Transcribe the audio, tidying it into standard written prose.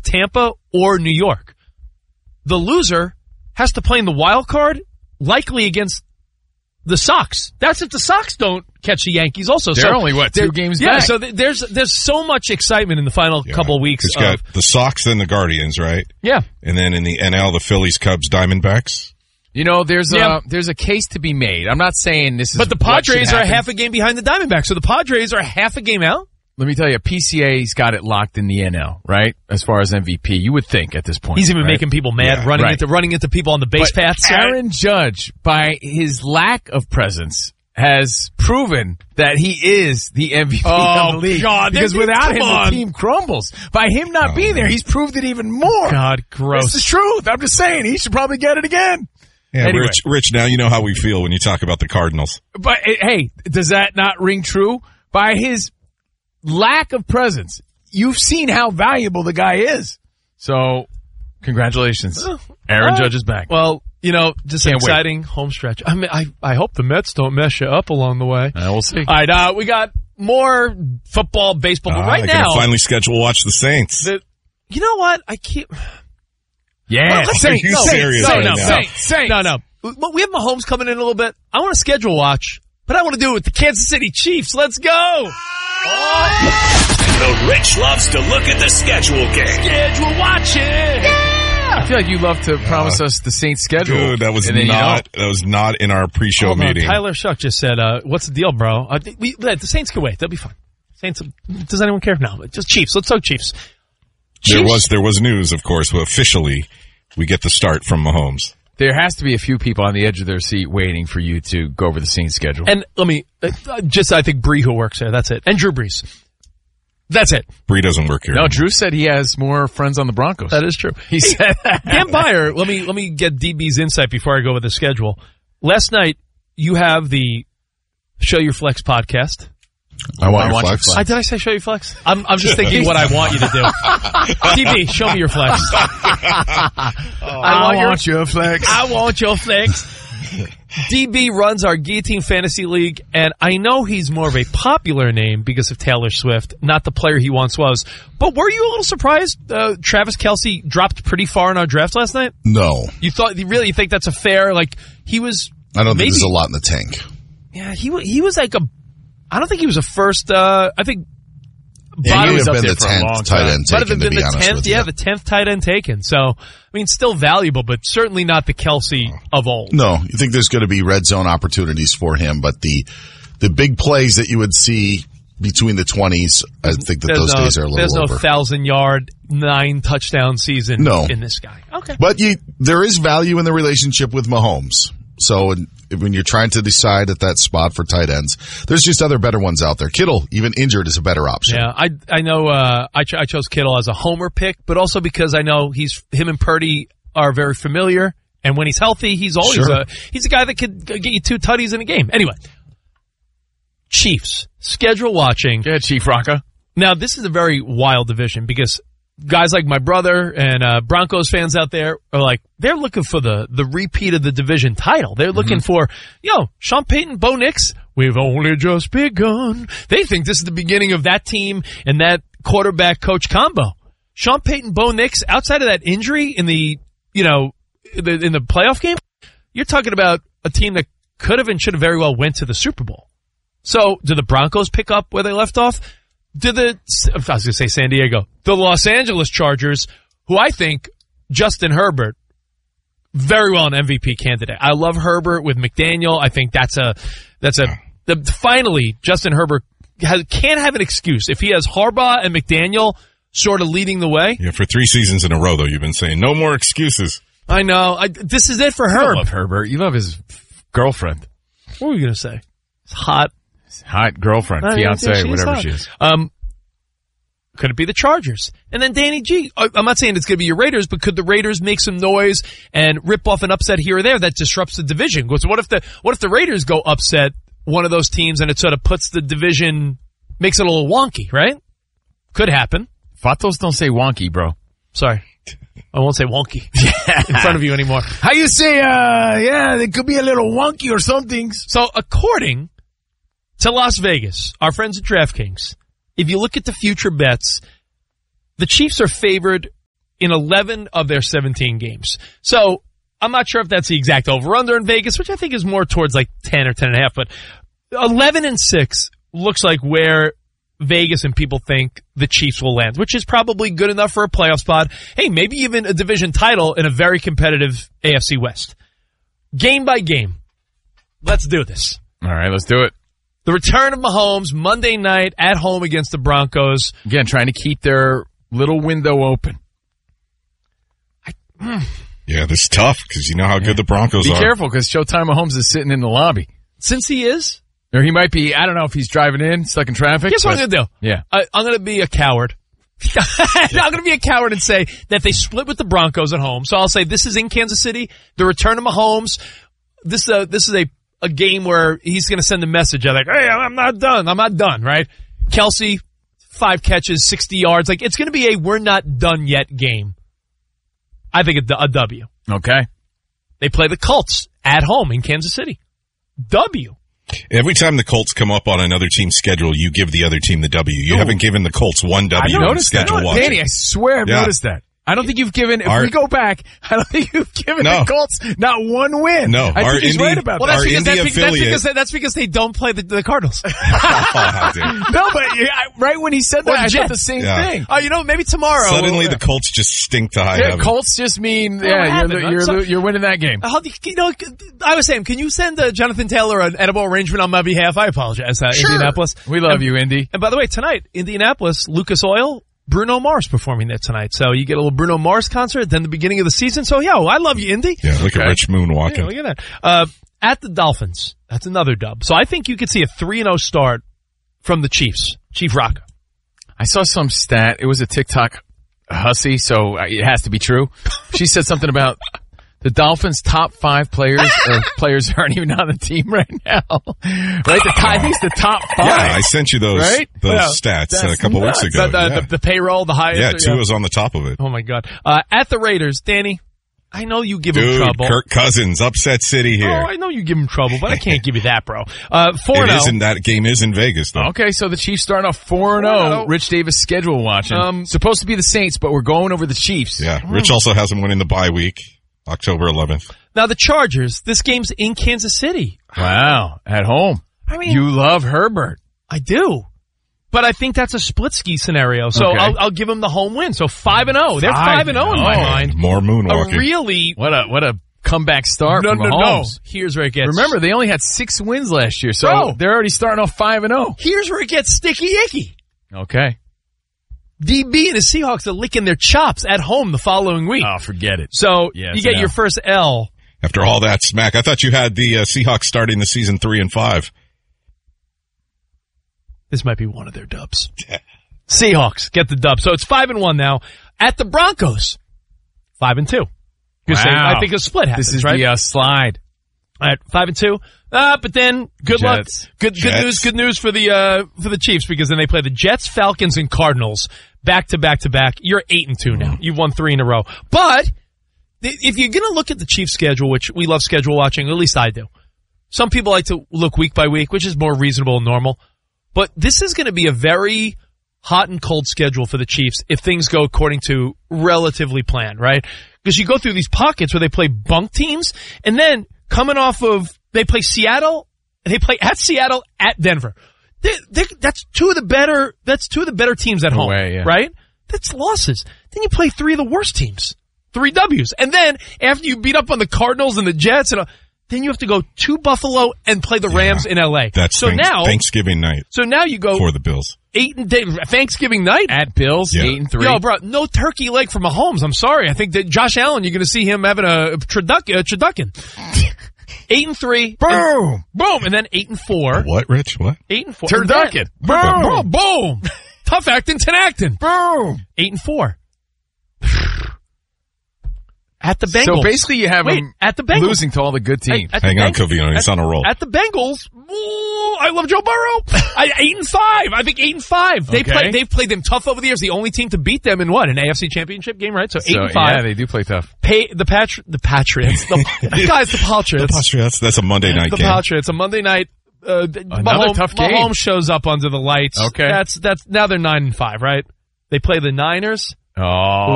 Tampa or New York. The loser has to play in the wild card, likely against the Sox. That's if the Sox don't catch the Yankees also. They're only, 2 games back? Yeah, so there's so much excitement in the final couple of weeks. It's got the Sox and the Guardians, right? Yeah. And then in the NL, the Phillies, Cubs, Diamondbacks. There's a case to be made. I'm not saying this is. But the Padres are half a game behind the Diamondbacks, so the Padres are half a game out. Let me tell you, PCA's got it locked in the NL, right? As far as MVP, you would think at this point. He's even making people mad, running into people on the base paths. Aaron Judge, by his lack of presence, has proven that he is the MVP of the league. God, because without him, the team crumbles. By him not being there, he's proved it even more. God, gross. It's the truth. I'm just saying, he should probably get it again. Yeah, anyway. Rich, now you know how we feel when you talk about the Cardinals. But, hey, does that not ring true? By his lack of presence, you've seen how valuable the guy is. So, congratulations. Aaron Judge is back. Well, just an exciting home stretch. I mean, I hope the Mets don't mess you up along the way. We'll see. All right, we got more football, baseball, but right now. I can finally schedule watch the Saints. You know what? I keep... Yeah. Saints. Are you serious right now? Saints. No. We have Mahomes coming in a little bit. I want to schedule watch, but I want to do it with the Kansas City Chiefs. Let's go! The Rich loves to look at the schedule game. Schedule watching. Yeah. I feel like you love to promise us the Saints schedule. Dude, that was not in our pre-show meeting. Tyler Shuck just said, "What's the deal, bro? The Saints can wait. They'll be fine. Saints. Does anyone care? No, just Chiefs. Let's talk Chiefs." There was news, of course, but officially we get the start from Mahomes. There has to be a few people on the edge of their seat waiting for you to go over the Saints schedule. And let me I think Bree, who works there, that's it. And Drew Brees. That's it. Bree doesn't work here. No, Drew said he has more friends on the Broncos. That is true. He said that. Dan Byer, let me get DB's insight before I go with the schedule. Last night, you have the Show Your Flex podcast. I want your flex. Did I say show your flex? I'm just thinking what I want you to do. DB, show me your flex. I want your flex. I want your flex. DB runs our Guillotine Fantasy League, and I know he's more of a popular name because of Taylor Swift, not the player he once was. But were you a little surprised Travis Kelce dropped pretty far in our draft last night? No. You think that's a fair, he was... I don't think there's a lot in the tank. Yeah, he was like I don't think he was a first, I think... Yeah, he would have been the 10th tight end taken, Might have been the 10th, the 10th tight end taken. So, still valuable, but certainly not the Kelce of old. No, you think there's going to be red zone opportunities for him, but the big plays that you would see between the 20s, I think that those days are a little over. There's no 1,000-yard, 9-touchdown season in this guy. Okay. But there is value in the relationship with Mahomes. So when you're trying to decide at that spot for tight ends, there's just other better ones out there. Kittle, even injured, is a better option. Yeah, I know I chose Kittle as a homer pick, but also because I know him and Purdy are very familiar, and when he's healthy, he's always he's a guy that could get you 2 tutties in a game. Anyway, Chiefs, schedule watching. Yeah, Chief Rocca. Now, this is a very wild division because guys like my brother and Broncos fans out there are they're looking for the repeat of the division title. They're looking for, Sean Payton, Bo Nix, we've only just begun. They think this is the beginning of that team and that quarterback coach combo. Sean Payton, Bo Nix, outside of that injury in the playoff game, you're talking about a team that could have and should have very well went to the Super Bowl. So, do the Broncos pick up where they left off? I was going to say San Diego. The Los Angeles Chargers, who I think Justin Herbert, very well an MVP candidate. I love Herbert with McDaniel. I think finally Justin Herbert can't have an excuse. If he has Harbaugh and McDaniel sort of leading the way. Yeah, for 3 seasons in a row, though, you've been saying no more excuses. I know. This is it for Herb. You love Herbert. You love his girlfriend. What were you going to say? It's hot. Hot girlfriend, fiance, whatever she is. Could it be the Chargers? And then Danny G. I'm not saying it's going to be your Raiders, but could the Raiders make some noise and rip off an upset here or there that disrupts the division? Because what if the Raiders go upset one of those teams and it sort of puts the division, makes it a little wonky, right? Could happen. Fatos don't say wonky, bro. Sorry. I won't say wonky in front of you anymore. How you say, it could be a little wonky or something. So according to Las Vegas, our friends at DraftKings, if you look at the future bets, the Chiefs are favored in 11 of their 17 games. So I'm not sure if that's the exact over-under in Vegas, which I think is more towards like 10 or 10.5, but 11-6 looks like where Vegas and people think the Chiefs will land, which is probably good enough for a playoff spot. Hey, maybe even a division title in a very competitive AFC West. Game by game. Let's do this. All right, let's do it. The return of Mahomes Monday night at home against the Broncos. Again, trying to keep their little window open. Yeah, this is tough because you know how good the Broncos Be are. careful because Showtime Mahomes is sitting in the lobby. Since he is, Or he might be, I don't know if he's driving in, stuck in traffic. guess what I'm going to do? Yeah. I'm going to be a coward. I'm going to be a coward and say that they split with the Broncos at home. So I'll say this is in Kansas City. The return of Mahomes. This is a game where he's going to send a message like, hey, I'm not done. I'm not done, right? Kelsey, 5 catches, 60 yards. Like, it's going to be a we're not done yet game. I think a W. Okay. They play the Colts at home in Kansas City. W. Every time the Colts come up on another team's schedule, you give the other team the W. You haven't given the Colts one W I on noticed that. schedule watching. Danny, I swear I've noticed that. I don't think you've given, if we go back, I don't think you've given the Colts not one win. No. I think he's right about Well, that. that's because they don't play the Cardinals. No, but right when he said that, I thought the same thing. Oh, maybe tomorrow. Suddenly the Colts just stink to high heaven. Colts just mean, you're winning that game. I was saying, can you send Jonathan Taylor an edible arrangement on my behalf? I apologize. Sure. Indianapolis. We love you, Indy. And by the way, tonight, Indianapolis, Lucas Oil, Bruno Mars performing there tonight. So you get a little Bruno Mars concert, then the beginning of the season. So, I love you, Indy. Yeah, look at Rich Moon walking. Yeah, look at that. At the Dolphins, that's another dub. So I think you could see a 3-0 start from the Chiefs. Chief Rocca. I saw some stat. It was a TikTok hussy, so it has to be true. She said something about the Dolphins' top 5 players, or players aren't even on the team right now. Right? I think it's the top 5. Yeah, I sent you those stats a couple weeks ago. The payroll, the highest. Yeah, Tua was on the top of it. Oh my God. At the Raiders, Danny, I know you give him trouble. Kirk Cousins, upset city here. Oh, I know you give him trouble, but I can't give you that, bro. 4-0. That game is in Vegas, though. Okay, so the Chiefs starting off 4-0. Rich Davis schedule watching. Supposed to be the Saints, but we're going over the Chiefs. Yeah, Rich also has them winning the bye week, October 11th. Now the Chargers, this game's in Kansas City. Wow, at home. I mean, you love Herbert. I do. But I think that's a split ski scenario. So I'll give them the home win. So 5-0. They're 5-0 in my mind. More moonwalking. What a comeback start from Mahomes. No. Here's where it gets. Remember, they only had 6 wins last year, so they're already starting off 5-0. Here's where it gets sticky icky. Okay. DB and the Seahawks are licking their chops at home the following week. Oh, forget it. So you get your first L. After all that smack, I thought you had the Seahawks starting the season 3-5. This might be one of their dubs. Seahawks get the dub. So it's 5-1 now. At the Broncos, 5-2. Wow. I think a split happens. This is right? the slide. At 5-2. But then good Jets. luck. Good news for the Chiefs, because then they play the Jets, Falcons, and Cardinals back to back to back. You're 8-2 now. You've won 3 in a row. But if you're going to look at the Chiefs schedule, which we love schedule watching, at least I do. Some people like to look week by week, which is more reasonable and normal. But this is going to be a very hot and cold schedule for the Chiefs if things go according to relatively planned, right? Because you go through these pockets where they play bunk teams, and then coming off of, they play Seattle, they play at Seattle, at Denver. That's two of the better teams at home, right? That's losses. Then you play 3 of the worst teams, 3 W's. And then after you beat up on the Cardinals and the Jets, then you have to go to Buffalo and play the Rams in LA. That's Thanksgiving night. So now you go for the Bills. Thanksgiving night at Bills, 8-3. Yo, bro, no turkey leg for Mahomes. I'm sorry. I think that Josh Allen, you're going to see him having a turducken. 8-3. Boom. Boom. And then 8-4. What, Rich? What? 8-4. Turducken. Boom. Boom. Tough acting, Tinactin. Boom. 8-4. At the Bengals. So basically you have them at the Bengals. losing to all the good teams. Hang on, Covino. He's on a roll. At the Bengals, I love Joe Burrow. 8-5. I think 8-5. They've played them tough over the years. The only team to beat them in what? An AFC championship game, right? So 8-5. Yeah, they do play tough. The Patriots. The Patriots. The Patriots. That's a Monday night game. The Patriots. A Monday night. Another tough game. Mahomes shows up under the lights. Okay. That's now they're 9-5, right? They play the Niners. Oh,